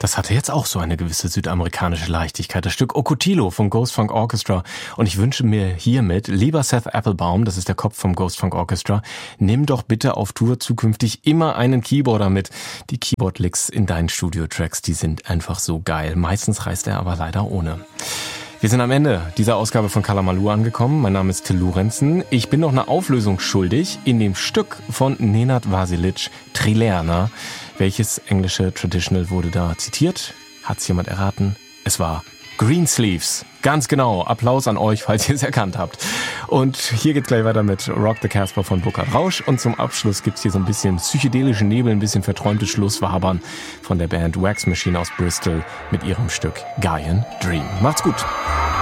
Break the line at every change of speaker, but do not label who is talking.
Das hatte jetzt auch so eine gewisse südamerikanische Leichtigkeit. Das Stück Ocotillo vom Ghost Funk Orchestra. Und ich wünsche mir hiermit, lieber Seth Applebaum, das ist der Kopf vom Ghost Funk Orchestra, nimm doch bitte auf Tour zukünftig immer einen Keyboarder mit. Die Keyboard-Licks in deinen Studio-Tracks, die sind einfach so geil. Meistens reist er aber leider ohne. Wir sind am Ende dieser Ausgabe von Kalamaloo angekommen. Mein Name ist Till Lorenzen. Ich bin noch eine Auflösung schuldig in dem Stück von Nenad Vasilic, Trilerna. Welches englische Traditional wurde da zitiert? Hat's jemand erraten? Es war Greensleeves. Ganz genau. Applaus an euch, falls ihr es erkannt habt. Und hier geht's gleich weiter mit Rock the Casbah von Burkhard Rausch. Und zum Abschluss gibt's hier so ein bisschen psychedelischen Nebel, ein bisschen verträumtes Schlusswabern von der Band Wax Machine aus Bristol mit ihrem Stück Gaian Dream. Macht's gut.